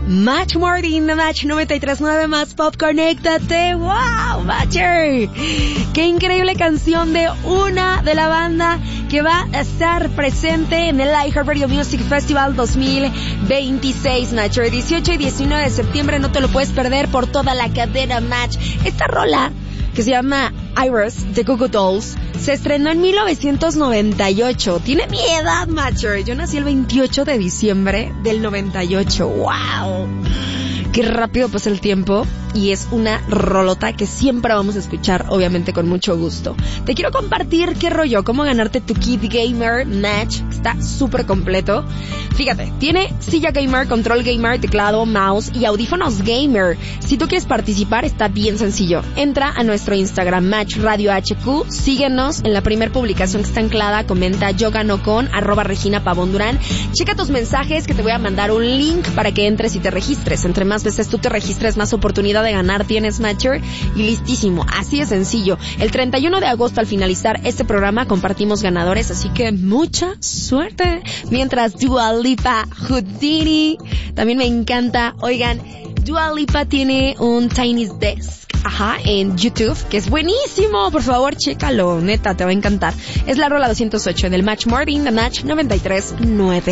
Match Morning, The Match 93.9 más Pop, conéctate. ¡Wow, Matcher! ¡Qué increíble canción de una de la banda que va a estar presente en el iHeartRadio Music Festival 2026, Matcher! 18 y 19 de septiembre, no te lo puedes perder por toda la cadena Match. Esta rola, que se llama Iris, de Goo Goo Dolls, se estrenó en 1998. Tiene mi edad, Matcher. Yo nací el 28 de diciembre del 98. ¡Wow! Qué rápido pasa el tiempo. Y es una rolota que siempre vamos a escuchar, obviamente con mucho gusto. Te quiero compartir qué rollo, cómo ganarte tu kit gamer Match. Está súper completo. Fíjate, tiene silla gamer, control gamer, teclado, mouse y audífonos gamer. Si tú quieres participar, está bien sencillo. Entra a nuestro Instagram, Match Radio HQ, síguenos. En la primera publicación que está anclada, comenta yo gano con @Regina Pavón Durán. Checa tus mensajes, que te voy a mandar un link para que entres y te registres. Entre más veces tú te registres, más oportunidad de ganar tienes, Matcher, y listísimo, así de sencillo. El 31 de agosto, al finalizar este programa, compartimos ganadores, así que mucha suerte. Mientras Dua Lipa, Houdini, también me encanta. Oigan, Dua Lipa tiene un Tiny Desk, en YouTube, que es buenísimo. Por favor, chécalo, neta, te va a encantar. Es la rola 208 del Match Morning, The Match 93.9.